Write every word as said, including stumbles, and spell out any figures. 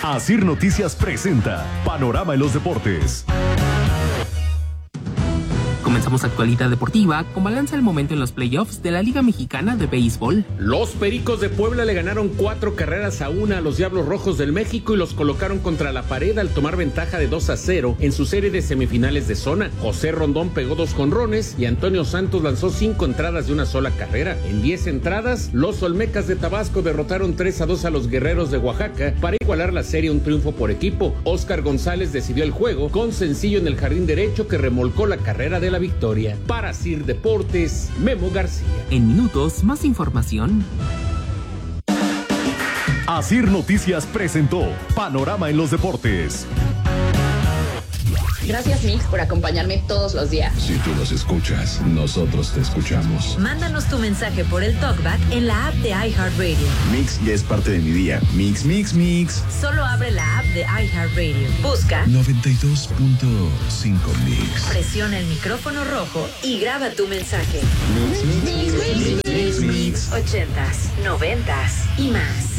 Asir Noticias presenta Panorama en los Deportes. Comenzamos actualidad deportiva con balance al momento en los playoffs de la Liga Mexicana de Béisbol. Los Pericos de Puebla le ganaron cuatro carreras a una a los Diablos Rojos del México y los colocaron contra la pared al tomar ventaja de dos a cero en su serie de semifinales de zona. José Rondón pegó dos jonrones y Antonio Santos lanzó cinco entradas de una sola carrera. En diez entradas, los Olmecas de Tabasco derrotaron tres a dos a los Guerreros de Oaxaca para igualar la serie, un triunfo por equipo. Oscar González decidió el juego con sencillo en el jardín derecho que remolcó la carrera de la victoria. Para Asir Deportes, Memo García. En minutos, más información. Asir Noticias presentó Panorama en los Deportes. Gracias, Mix, por acompañarme todos los días. Si tú nos escuchas, nosotros te escuchamos. Mándanos tu mensaje por el TalkBack en la app de iHeartRadio. Mix ya es parte de mi día. Mix, mix, mix. Solo abre la app de iHeartRadio. Busca noventa y dos punto cinco Mix. Presiona el micrófono rojo y graba tu mensaje. Mix, mix, mix, mix, mix, mix. Ochentas, noventas y más.